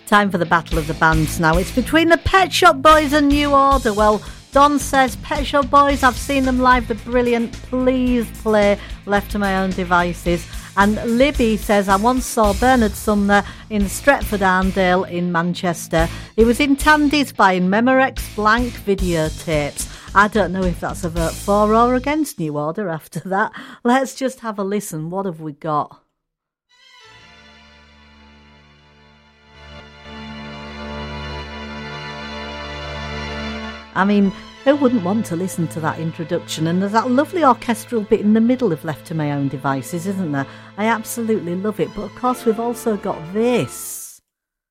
Time for the battle of the bands now. It's between the Pet Shop Boys and New Order. Well, Don says, Pet Shop Boys, I've seen them live, they're brilliant. Please play Left to My Own Devices. And Libby says, I once saw Bernard Sumner in Stretford Arndale in Manchester. He was in Tandy's buying Memorex blank videotapes. I don't know if that's a vote for or against New Order after that. Let's just have a listen. What have we got? I mean, who wouldn't want to listen to that introduction? And there's that lovely orchestral bit in the middle of Left to My Own Devices, isn't there? I absolutely love it. But of course, we've also got this.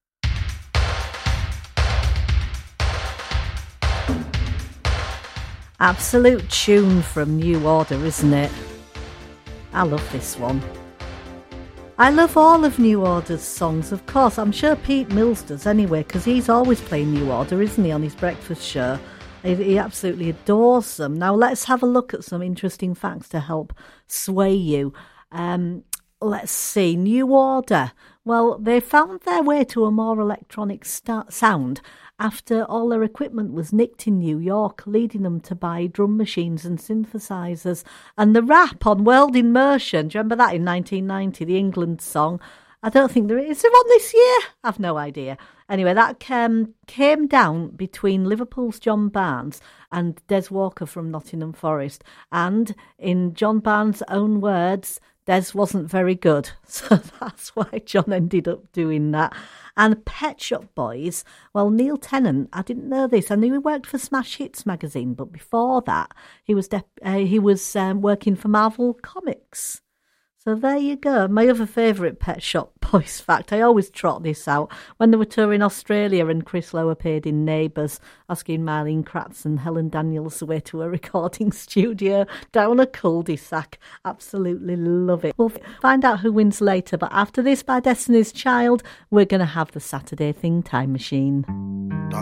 Absolute tune from New Order, isn't it? I love this one. I love all of New Order's songs, of course. I'm sure Pete Mills does anyway, because he's always playing New Order, isn't he, on his breakfast show? He absolutely adores them. Now, let's have a look at some interesting facts to help sway you. Let's see. New Order. Well, they found their way to a more electronic sound after all their equipment was nicked in New York, leading them to buy drum machines and synthesizers. And the rap on World in Motion, do you remember that in 1990, the England song? I don't think there is. There on this year? I've no idea. Anyway, that came down between Liverpool's John Barnes and Des Walker from Nottingham Forest. And in John Barnes' own words, Des wasn't very good. So that's why John ended up doing that. And Pet Shop Boys, well, Neil Tennant, I didn't know this. I knew he worked for Smash Hits magazine, but before that, he was working for Marvel Comics. So there you go. My other favourite Pet Shop Boys fact, I always trot this out, when they were touring Australia and Chris Lowe appeared in Neighbours, asking Marlene Kratz and Helen Daniels the way to a recording studio down a cul-de-sac. Absolutely love it. We'll find out who wins later, but after this, by Destiny's Child, we're going to have the Saturday Thing Time Machine.